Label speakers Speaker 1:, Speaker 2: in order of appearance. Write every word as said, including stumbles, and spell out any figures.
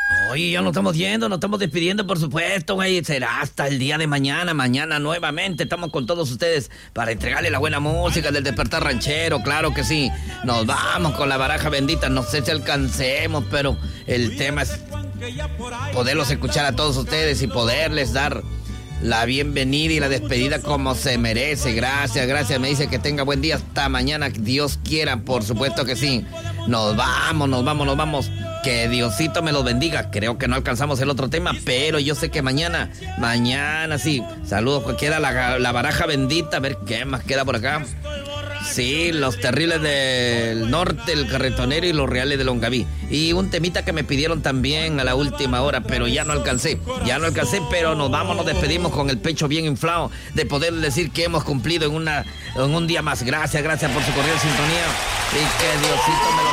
Speaker 1: Oye, ya nos estamos yendo, nos estamos despidiendo, por supuesto, güey. Será hasta el día de mañana. Mañana nuevamente estamos con todos ustedes para entregarle la buena música del Despertar Ranchero, claro que sí. Nos vamos con la baraja bendita. No sé si alcancemos, pero el tema es poderlos escuchar a todos ustedes y poderles dar la bienvenida y la despedida como se merece. Gracias, gracias. Me dice que tenga buen día hasta mañana. Dios quiera, por supuesto que sí. Nos vamos, nos vamos, nos vamos. Que Diosito me los bendiga. Creo que no alcanzamos el otro tema, pero yo sé que mañana, mañana sí. Saludos, pues queda la, la baraja bendita. A ver qué más queda por acá. Sí, los terribles del norte, el carretonero y los reales de Longaví. Y un temita que me pidieron también a la última hora, pero ya no alcancé. Ya no alcancé, pero nos vamos, nos despedimos con el pecho bien inflado de poder decir que hemos cumplido en, una, en un día más. Gracias, gracias por su cordial sintonía. Y que Diosito me lo